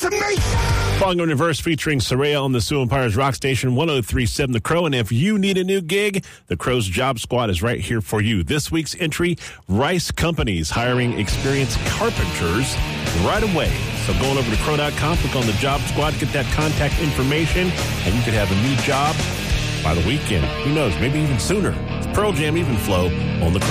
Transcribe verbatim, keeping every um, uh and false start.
to me. Bongo in Reverse featuring Soraya on the Sioux Empires Rock Station one oh three point seven The Crow. And if you need a new gig, the Crow's Job Squad is right here for you. This week's entry, Rice Companies hiring experienced carpenters right away. So going over to crow dot com, click on the Job Squad, get that contact information, and you could have a new job by the weekend. Who knows? Maybe even sooner. It's Pearl Jam Even Flow on the Crow.